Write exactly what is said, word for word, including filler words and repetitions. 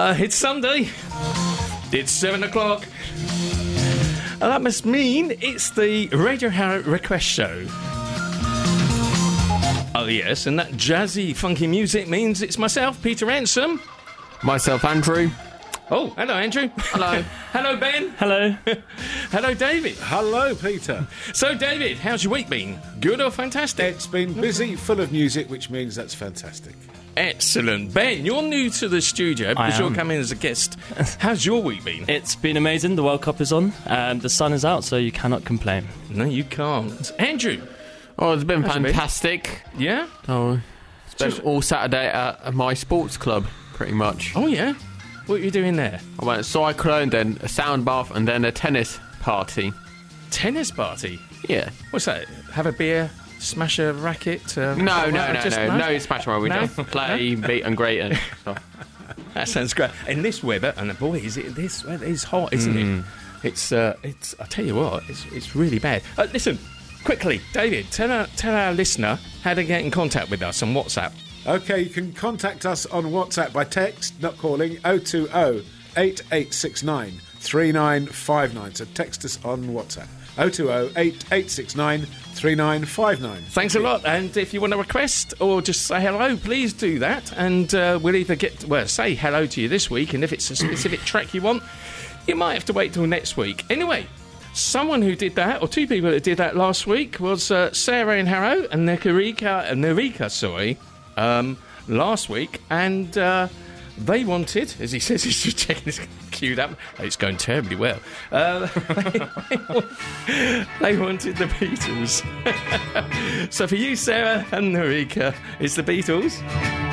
Uh, it's Sunday. It's seven o'clock. And that must mean it's the Radio Harrow Request Show. Oh, yes, and that jazzy, funky music means it's myself, Peter Ransom. Myself, Andrew. Oh, hello, Andrew. Hello. Hello, Ben. Hello. Hello, David. Hello, Peter. So, David, how's your week been? Good or fantastic? It's been busy, full of music, which means that's fantastic. Excellent. Ben, you're new to the studio because I you're am. coming as a guest. How's your week been? It's been amazing. The World Cup is on. Um, the sun is out, so you cannot complain. No, you can't. Andrew. Oh, it's been How's it been? fantastic. Yeah? Oh, spent all Saturday at my sports club, pretty much. Oh, yeah? What are you doing there? I went cycling, then a sound bath, and then a tennis party. Tennis party? Yeah. What's that? Have a beer, smash a racket? Uh, No, no, no, just- no, no, smash around. We No? just play, beat, and great and stuff. That sounds great. In this weather, and boy, is it this weather is hot, isn't Mm. it? It's, uh, it's. I tell you what, it's, it's really bad. Uh, listen, quickly, David, tell our, tell our listener how to get in contact with us on WhatsApp. OK, you can contact us on WhatsApp by text, not calling, oh two oh, eight eight six nine, three nine five nine. So text us on WhatsApp, oh two oh, eight eight six nine, three nine five nine. Thanks a lot. And if you want to request or just say hello, please do that. And uh, we'll either get, well, say hello to you this week. And if it's a specific track you want, you might have to wait till next week. Anyway, someone who did that, or two people that did that last week, was uh, Sarah in Harrow and Narika, uh, Narika, sorry, um, last week. And uh, they wanted, as he says, he's just checking his queued up. It's going terribly well. Uh, they wanted the Beatles. So for you, Sarah and Narika, it's the Beatles.